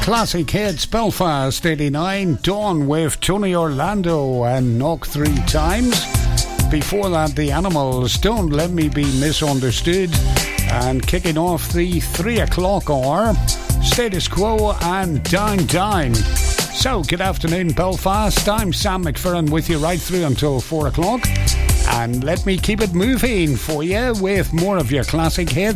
Classic hits, Belfast 89, Dawn with Tony Orlando and Knock 3 Times. Before that, The Animals, Don't Let Me Be Misunderstood. And kicking off the 3 o'clock hour, Status Quo and Down Down. So, good afternoon, Belfast. I'm Sam McFerrin with you right through until 4 o'clock. And let me keep it moving for you with more of your classic hits.